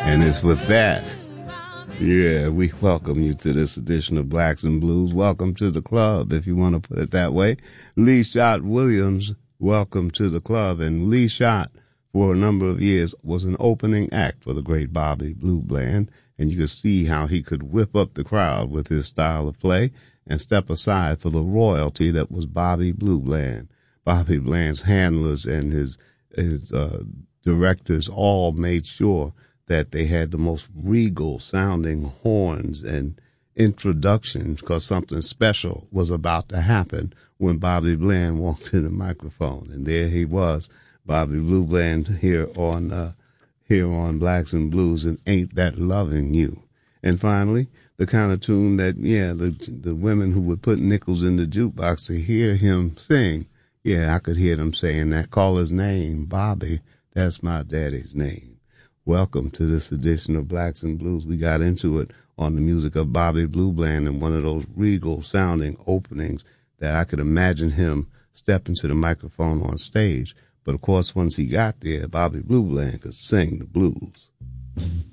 And it's with that, yeah, we welcome you to this edition of Blacks and Blues. Welcome to the club, if you want to put it that way. Lee Schott Williams, welcome to the club. And Lee Schott, for a number of years, was an opening act for the great Bobby Blue Bland. And you could see how he could whip up the crowd with his style of play and step aside for the royalty that was Bobby Blue Bland. Bobby Bland's handlers and his directors all made sure that they had the most regal sounding horns and introductions, because something special was about to happen when Bobby Bland walked to the microphone. And there he was, Bobby Blue Bland, here on Blacks and Blues, and Ain't That Loving You. And finally, the kind of tune that, yeah, the women who would put nickels in the jukebox to hear him sing, yeah, I could hear them saying that. Call his name, Bobby. That's my daddy's name. Welcome to this edition of Blacks and Blues. We got into it on the music of Bobby Blue Bland and one of those regal sounding openings that I could imagine him stepping to the microphone on stage. But of course, once he got there, Bobby Blue Bland could sing the blues.